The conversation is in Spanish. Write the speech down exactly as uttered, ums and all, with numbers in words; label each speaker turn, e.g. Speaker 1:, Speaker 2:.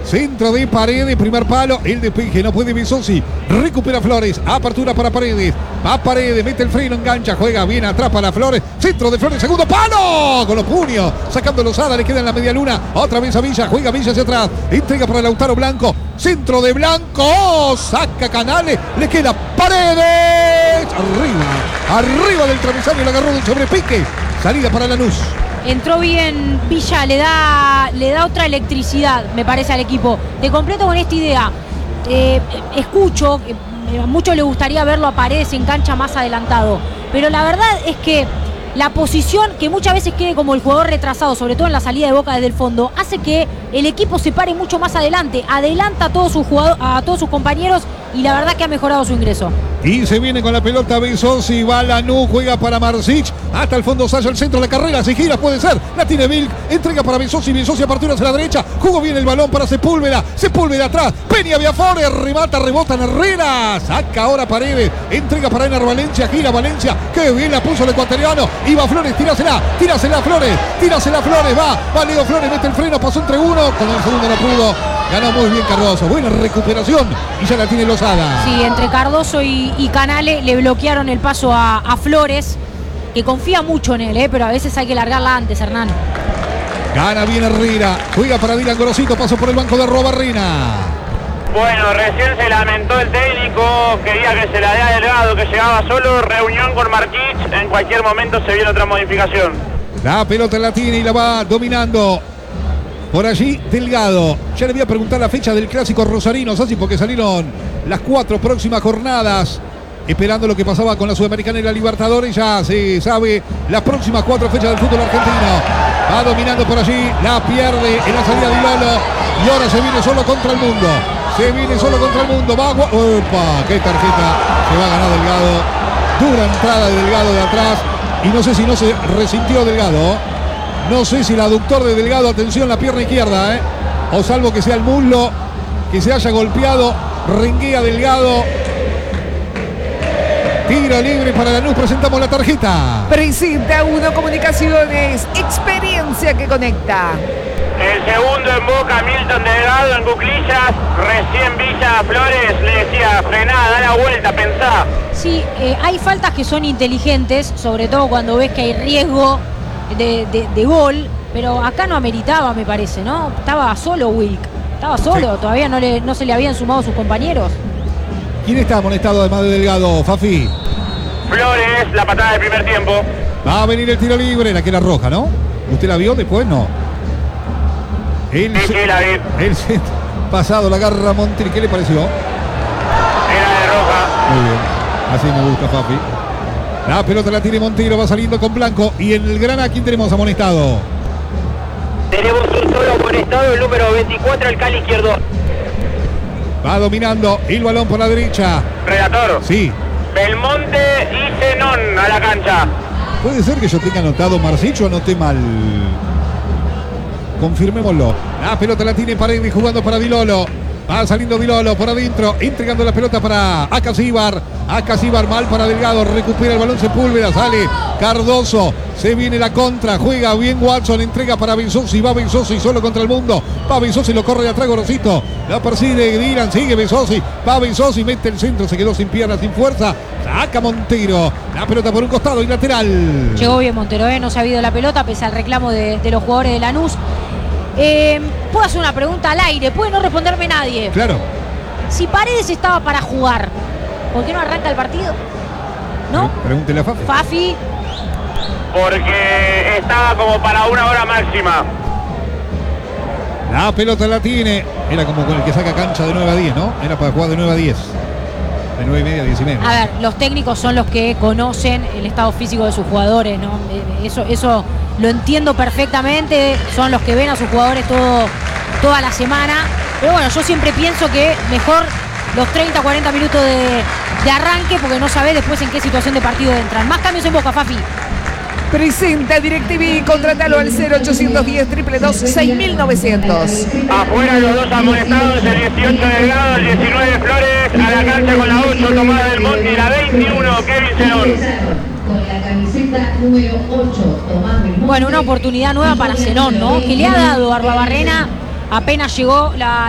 Speaker 1: Centro de Paredes, primer palo, el despeje, no puede Besosi, recupera Flores, apertura para Paredes, va Paredes, mete el freno, engancha, juega bien, atrapa a Flores, centro de Flores, segundo palo, con los puños, sacando Lozada, le queda en la media luna, otra vez a Villa, juega Villa hacia atrás, entrega para Lautaro Blanco, centro de Blanco, oh, saca Canales, le queda Paredes, arriba, arriba del travesaño, le agarró de un sobrepique, salida para Lanús.
Speaker 2: Entró bien Villa, le da, le da otra electricidad, me parece, al equipo. Te completo con esta idea. Eh, escucho, eh, a muchos les gustaría verlo a Paredes en cancha más adelantado, pero la verdad es que la posición, que muchas veces quede como el jugador retrasado, sobre todo en la salida de Boca desde el fondo, hace que el equipo se pare mucho más adelante, adelanta a todos sus jugadores, a todos sus compañeros, y la verdad que ha mejorado su ingreso.
Speaker 1: Y se viene con la pelota Besosi, va Lanús, juega para Marsic, hasta el fondo Saya, el centro de la carrera, si gira puede ser, la tiene Vilk, entrega para Besosi, Besosi apertura hacia la derecha, jugó bien el balón para Sepúlveda, Sepúlveda atrás, Peña Viafores, remata, rebota en Herrera, saca ahora Paredes, entrega para Enar Valencia, gira Valencia, que bien la puso el ecuatoriano, iba Flores, tírasela, tírasela Flores, tírasela Flores, va, va Leo Flores, mete el freno, pasó entre uno, con el segundo no pudo, ganó muy bien Cardoso, buena recuperación, y ya la tiene Lozada.
Speaker 2: Sí, entre Cardoso y, y Canales le bloquearon el paso a, a Flores, que confía mucho en él, ¿eh? Pero a veces hay que largarla antes, Hernán.
Speaker 1: Gana bien Herrera, juega para Dylan Gorosito, pasó por el banco de Robarrena.
Speaker 3: Bueno, recién se lamentó el técnico, quería que se la dé a Delgado, que llegaba solo, reunión con Marquich, en cualquier momento se viene otra modificación.
Speaker 1: La pelota la tiene y la va dominando. Por allí Delgado. Ya le voy a preguntar la fecha del clásico rosarino, Sassi, porque salieron las cuatro próximas jornadas, esperando lo que pasaba con la Sudamericana y la Libertadores. Ya se sabe las próximas cuatro fechas del fútbol argentino. Va dominando por allí, la pierde en la salida de Lolo y ahora se viene solo contra el mundo. Se viene solo contra el mundo. Va, opa, qué tarjeta se va a ganar Delgado. Dura entrada de Delgado de atrás y no sé si no se resintió Delgado. No sé si el aductor de Delgado, atención, la pierna izquierda, ¿eh? O salvo que sea el muslo, que se haya golpeado, renguea Delgado. Tiro libre para Lanús, presentamos la tarjeta.
Speaker 4: Presenta Uno Comunicaciones, experiencia que conecta.
Speaker 3: El segundo en Boca, Milton Delgado en cuclillas, recién Villa Flores le decía, frená, da la vuelta, pensá.
Speaker 2: Sí, eh, hay faltas que son inteligentes, sobre todo cuando ves que hay riesgo De, de, de gol, pero acá no ameritaba, me parece, ¿no? Estaba solo Wilk, estaba solo, sí. Todavía no, le, no se le habían sumado sus compañeros.
Speaker 1: ¿Quién está amonestado además de Delgado, Fafi?
Speaker 3: Flores, la patada del primer tiempo.
Speaker 1: Va a venir el tiro libre, la que era roja, ¿no? ¿Usted la vio después? No. El
Speaker 3: sí, sí, la vi.
Speaker 1: El pasado, la garra Montiel, ¿qué le pareció?
Speaker 3: Era de roja.
Speaker 1: Muy bien, así me gusta, Fafi. La pelota la tiene Montero, va saliendo con Blanco. Y en el Grana, ¿quién tenemos amonestado?
Speaker 3: Tenemos un solo amonestado, el número veinticuatro, el Cali izquierdo.
Speaker 1: Va dominando el balón por la derecha.
Speaker 3: Relator.
Speaker 1: Sí.
Speaker 3: Belmonte y Zenón a la cancha.
Speaker 1: Puede ser que yo tenga anotado Marsic o anoté mal. Confirmémoslo. La pelota la tiene Paredes jugando para Dilolo. Va saliendo Dilolo por adentro, entregando la pelota para Acasíbar. Acasíbar mal para Delgado, recupera el balón Sepúlveda, sale Cardoso, se viene la contra, juega bien Watson, entrega para Besosi, va Besosi solo contra el mundo, va Besosi, lo corre de atrás Gorosito, la persigue Dylan, sigue Besosi, va Besosi, mete el centro, se quedó sin piernas, sin fuerza, saca Montero, la pelota por un costado y lateral.
Speaker 2: Llegó bien Montero, ¿eh? No se ha habido la pelota pese al reclamo de, de los jugadores de Lanús. Eh, Puedo hacer una pregunta al aire, puede no responderme nadie.
Speaker 1: Claro.
Speaker 2: Si Paredes estaba para jugar, ¿por qué no arranca el partido? ¿No?
Speaker 1: Pregúntele a Fafi.
Speaker 2: Fafi.
Speaker 3: Porque estaba como para una hora máxima.
Speaker 1: La pelota la tiene. Era como con el que saca cancha de nueve a diez, ¿no? Era para jugar de nueve a diez. De nueve y media a diez y media.
Speaker 2: A ver, los técnicos son los que conocen el estado físico de sus jugadores, ¿no? Eso, eso lo entiendo perfectamente. Son los que ven a sus jugadores todo, toda la semana. Pero bueno, yo siempre pienso que mejor los treinta, cuarenta minutos de, de arranque, porque no sabés después en qué situación de partido entran. Más cambios en Boca, Fafi.
Speaker 4: Presenta DirecTV, contratalo al cero ochocientos diez, dos dos dos, seis mil novecientos.
Speaker 3: Afuera los dos amonestados, el dieciocho Delgado, el diecinueve Flores, a la cancha con la ocho Tomás del Monte y la veintiuno Kevin Zenón.
Speaker 5: Con la camiseta número ocho, Tomás del Monte.
Speaker 2: Bueno, una oportunidad nueva para Zenón, ¿no? Que le ha dado Arbabarrena apenas llegó la